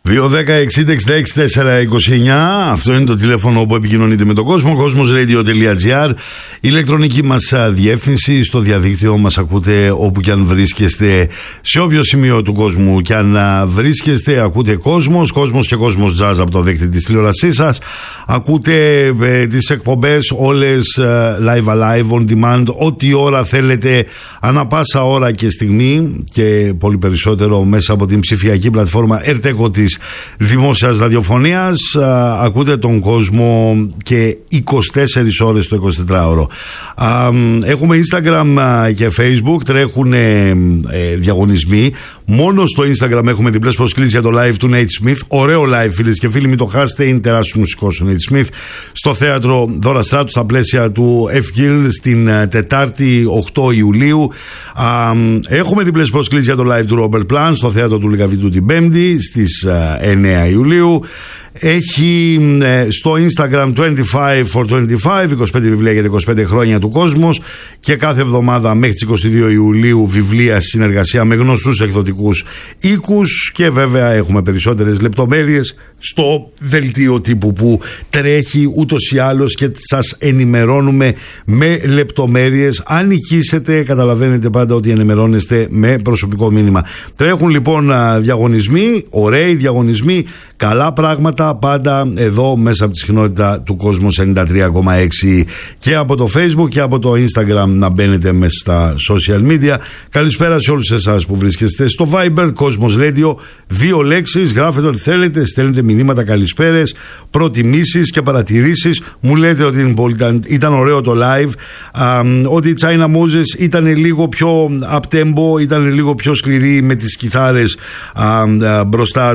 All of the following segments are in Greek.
2-10-60-66-429. Αυτό είναι το τηλέφωνο που επικοινωνείτε με τον κόσμο. Cosmosradio.gr. Ηλεκτρονική μας διεύθυνση. Στο διαδίκτυο μας ακούτε όπου και αν βρίσκεστε, σε όποιο σημείο του κόσμου και αν βρίσκεστε. Ακούτε Κόσμος και Κόσμος Jazz από το δίκτυο της τηλεόρασής σας. Ακούτε τις εκπομπές όλες live alive on demand, ό,τι ώρα θέλετε, ανά πάσα ώρα και στιγμή, και πολύ περισσότερο μέσα από την ψηφιακή πλατφόρμα Ερτέκο της δημόσιας ραδιοφωνίας. Ακούτε τον κόσμο και 24 ώρες το 24ωρο. Έχουμε Instagram και Facebook, τρέχουν διαγωνισμοί. Μόνο στο Instagram έχουμε διπλές προσκλήσεις για το live του Nate Smith. Ωραίο live, φίλες και φίλοι, μην το χάσετε. Είναι τεράστιος μουσικός ο Nate Smith στο θέατρο Δώρα Στράτου στα πλαίσια του FGIL στην Τετάρτη 8 Ιουλίου. Έχουμε διπλές προσκλήσεις για το live του Robert Plant στο θέατρο του Λυκαβητού την Πέμπτη στις 9 Ιουλίου. Έχει στο Instagram 25 for 25, 25 βιβλία για 25 χρόνια του Κόσμος, και κάθε εβδομάδα μέχρι τις 22 Ιουλίου βιβλία συνεργασία με γνωστούς εκδοτικούς οίκους. Και βέβαια έχουμε περισσότερες λεπτομέρειες στο δελτίο τύπου που τρέχει ούτως ή άλλως και σας ενημερώνουμε με λεπτομέρειες. Αν νικήσετε, καταλαβαίνετε πάντα ότι ενημερώνεστε με προσωπικό μήνυμα. Τρέχουν λοιπόν διαγωνισμοί, ωραίοι διαγωνισμοί, καλά πράγματα πάντα εδώ μέσα από τη συχνότητα του Κόσμου 93,6 και από το Facebook και από το Instagram να μπαίνετε μέσα στα social media. Καλησπέρα σε όλους εσάς που βρίσκεστε στο Viber Cosmos Radio, 2 λέξεις, γράφετε ό,τι θέλετε, στέλνετε μηνύματα, καλησπέρες, προτιμήσεις και παρατηρήσεις. Μου λέτε ότι ήταν ωραίο το live, ότι η China Moses ήταν λίγο πιο up-tempo, ήταν λίγο πιο σκληρή με τις κιθάρες μπροστά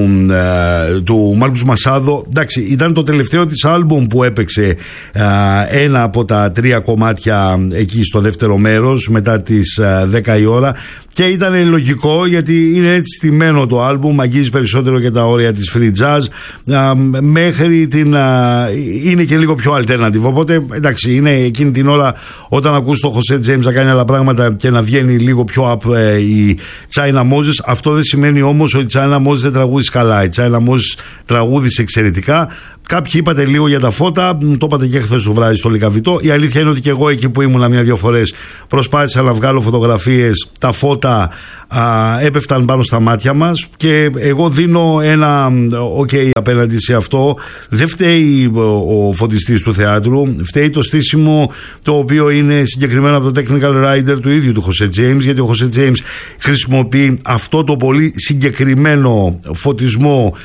του Μάρκους Μασάδο. Εντάξει, ήταν το τελευταίο της άλμπουμ που έπαιξε ένα από τα 3 κομμάτια εκεί στο δεύτερο μέρος μετά τις 10 η ώρα, και ήταν λογικό γιατί είναι έτσι στημένο το άλμπουμ, αγγίζει περισσότερο και τα όρια της free jazz, μέχρι είναι και λίγο πιο alternative, οπότε εντάξει, είναι εκείνη την ώρα όταν ακούς το Jose James να κάνει άλλα πράγματα και να βγαίνει λίγο πιο up η China Moses. Αυτό δεν σημαίνει όμως ότι η China Moses δεν τραγούδισε καλά. Η China Moses τραγούδισε εξαιρετικά. Κάποιοι είπατε λίγο για τα φώτα, το είπατε και χθες το βράδυ στο Λυκαβητό. Η αλήθεια είναι ότι και εγώ εκεί που ήμουνα 1-2 φορές προσπάθησα να βγάλω φωτογραφίες. Τα φώτα έπεφταν πάνω στα μάτια μας και εγώ δίνω ένα ok απέναντι σε αυτό. Δεν φταίει ο φωτιστής του θεάτρου, φταίει το στήσιμο το οποίο είναι συγκεκριμένο από το technical writer του ίδιου του Jose James, γιατί ο Jose James χρησιμοποιεί αυτό το πολύ συγκεκριμένο φωτισμό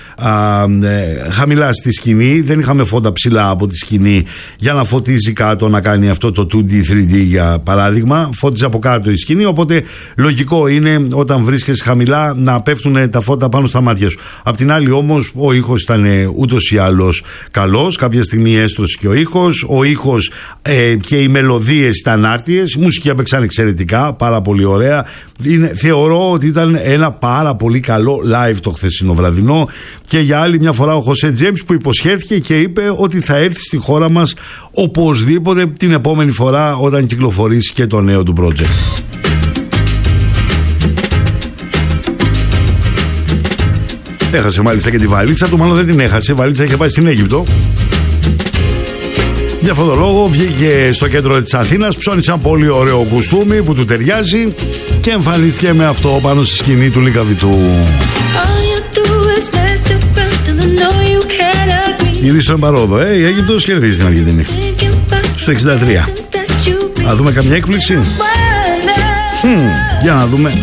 χαμηλά στη σκηνή. Δεν είχαμε φώτα ψηλά από τη σκηνή για να φωτίζει κάτω, να κάνει αυτό το 2D, 3D για παράδειγμα. Φώτιζε από κάτω η σκηνή, οπότε λογικό είναι όταν βρίσκεσαι χαμηλά να πέφτουν τα φώτα πάνω στα μάτια σου. Απ' την άλλη όμως ο ήχος ήταν ούτως ή άλλως καλός. Κάποια στιγμή έστρωσε και ο ήχος και οι μελωδίες ήταν άρτιες. Η μουσική έπαιξαν εξαιρετικά, πάρα πολύ ωραία. Θεωρώ ότι ήταν ένα πάρα πολύ καλό live το χθεσινό βραδινό, και για άλλη μια φορά ο Jose James που υποσχέθηκε και είπε ότι θα έρθει στη χώρα μας οπωσδήποτε την επόμενη φορά όταν κυκλοφορήσει και το νέο του project. Έχασε μάλιστα και τη βαλίτσα του, μάλλον δεν την έχασε, η βαλίτσα είχε πάει στην Αίγυπτο. Για αυτόν τον λόγο βγήκε στο κέντρο της Αθήνας, ψώνισε ένα πολύ ωραίο κουστούμι που του ταιριάζει και εμφανίστηκε με αυτό πάνω στη σκηνή του Λυκαβητού. Ήδη στον παρόδο, η Αίγυπτος κερδίζει την Αργεντινή στο 63. Να δούμε καμιά έκπληξη. Για να δούμε.